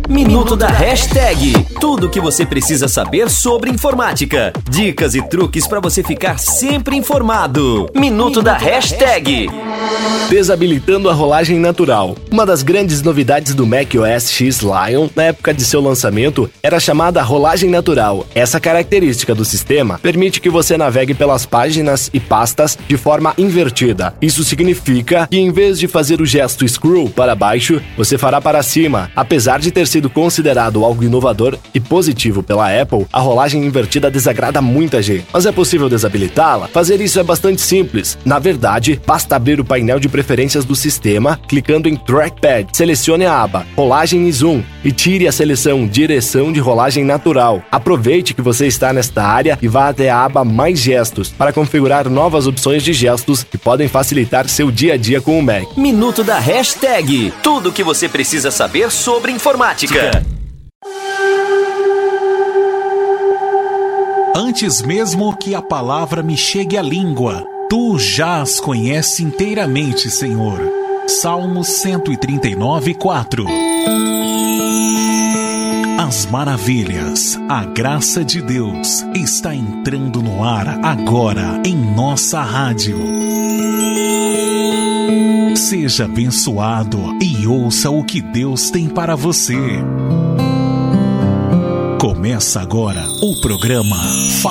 Minuto da Hashtag. Tudo o que você precisa saber sobre informática. Dicas e truques para você ficar sempre informado. Minuto da Hashtag. Desabilitando a rolagem natural. Uma das grandes novidades do macOS X Lion, na época de seu lançamento, era a chamada rolagem natural. Essa característica do sistema permite que você navegue pelas páginas e pastas de forma invertida. Isso significa que em vez de fazer o gesto scroll para baixo, você fará para cima. Apesar de ter sido considerado algo inovador e positivo pela Apple, a rolagem invertida desagrada muita gente. Mas é possível desabilitá-la? Fazer isso é bastante simples. Na verdade, basta abrir o painel de preferências do sistema, clicando em Trackpad, selecione a aba Rolagem e Zoom e tire a seleção Direção de Rolagem Natural. Aproveite que você está nesta área e vá até a aba Mais Gestos para configurar novas opções de gestos que podem facilitar seu dia a dia com o Mac. Minuto da Hashtag. Tudo o que você precisa saber sobre informática. Antes mesmo que a palavra me chegue à língua, Tu já as conhece inteiramente, Senhor. Salmo 139, 4. As maravilhas, a graça de Deus está entrando no ar agora em nossa rádio. Seja abençoado e ouça o que Deus tem para você. Começa agora o programa